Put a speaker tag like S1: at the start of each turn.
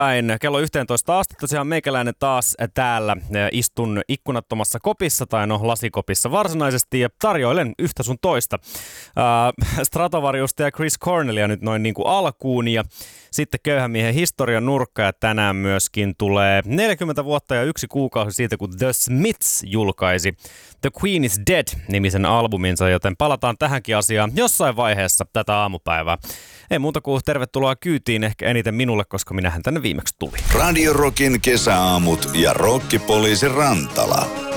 S1: päin. Kello 11 asti tosiaan meikäläinen taas täällä. Istun ikkunattomassa kopissa tai lasikopissa varsinaisesti ja tarjoilen yhtä sun toista. Stratovariusta ja Chris Cornelia nyt noin niin kuin alkuun ja sitten Köyhän miehen historian nurkka ja tänään myöskin tulee 40 vuotta ja 1 kuukausi siitä, kun The Smiths julkaisi The Queen is Dead-nimisen albuminsa, joten palataan tähänkin asiaan jossain vaiheessa tätä aamupäivää. Ei muuta kuin tervetuloa kyytiin, ehkä eniten minulle, koska minähän tänne viimeksi tulin.
S2: Radio Rockin kesäaamut ja Rokkipoliisi Rantala.